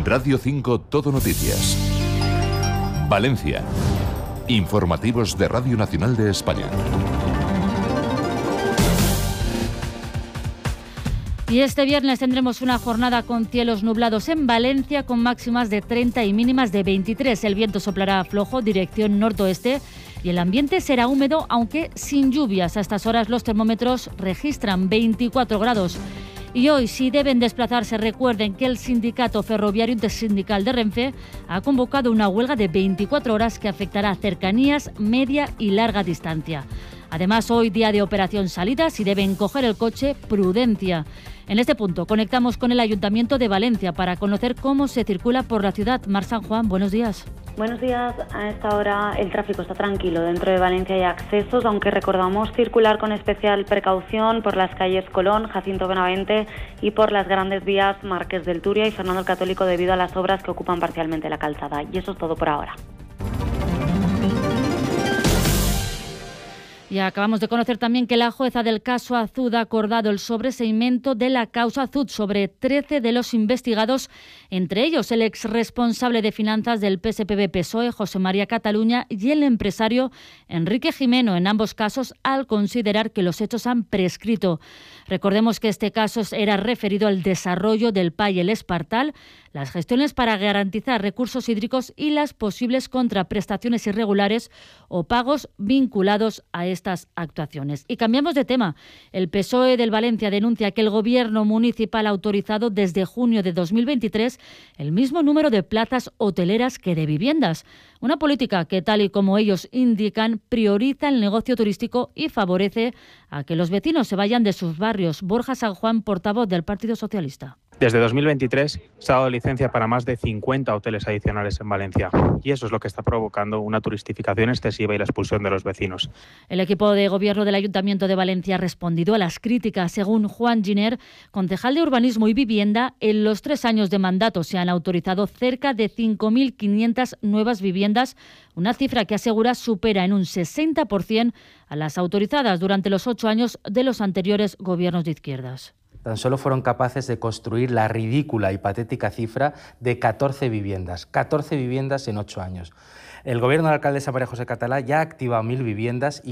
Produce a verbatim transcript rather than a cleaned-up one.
Radio cinco Todo Noticias. Valencia. Informativos de Radio Nacional de España. Y este viernes tendremos una jornada con cielos nublados en Valencia, con máximas de treinta y mínimas de veintitrés. El viento soplará flojo, dirección nortoeste, y el ambiente será húmedo, aunque sin lluvias. A estas horas los termómetros registran veinticuatro grados. Y hoy, si deben desplazarse, recuerden que el Sindicato Ferroviario Intersindical de Renfe ha convocado una huelga de veinticuatro horas que afectará a cercanías, media y larga distancia. Además, hoy día de operación salida, si deben coger el coche, prudencia. En este punto conectamos con el Ayuntamiento de Valencia para conocer cómo se circula por la ciudad. Mar San Juan, buenos días. Buenos días. A esta hora el tráfico está tranquilo. Dentro de Valencia hay accesos, aunque recordamos circular con especial precaución por las calles Colón, Jacinto Benavente y por las grandes vías Marqués del Turia y Fernando el Católico debido a las obras que ocupan parcialmente la calzada. Y eso es todo por ahora. Y acabamos de conocer también que la jueza del caso Azud ha acordado el sobreseimiento de la causa Azud sobre trece de los investigados, entre ellos el exresponsable de finanzas del P S P B P S O E, José María Cataluña, y el empresario Enrique Gimeno, en ambos casos al considerar que los hechos han prescrito. Recordemos que este caso era referido al desarrollo del P A I El Espartal, las gestiones para garantizar recursos hídricos y las posibles contraprestaciones irregulares o pagos vinculados a estas actuaciones. Y cambiamos de tema. El P S O E del Valencia denuncia que el Gobierno municipal ha autorizado desde junio de dos mil veintitrés el mismo número de plazas hoteleras que de viviendas. Una política que, tal y como ellos indican, prioriza el negocio turístico y favorece a que los vecinos se vayan de sus barrios. Borja San Juan, portavoz del Partido Socialista. Desde dos mil veintitrés se ha dado licencia para más de cincuenta hoteles adicionales en Valencia y eso es lo que está provocando una turistificación excesiva y la expulsión de los vecinos. El equipo de gobierno del Ayuntamiento de Valencia ha respondido a las críticas. Según Juan Giner, concejal de Urbanismo y Vivienda, en los tres años de mandato se han autorizado cerca de cinco mil quinientas nuevas viviendas, una cifra que asegura supera en un sesenta por ciento a las autorizadas durante los ocho años de los anteriores gobiernos de izquierdas. Tan solo fueron capaces de construir la ridícula y patética cifra de catorce viviendas. catorce viviendas en ocho años. El gobierno de la alcaldesa María José Catalá ya ha activado mil viviendas y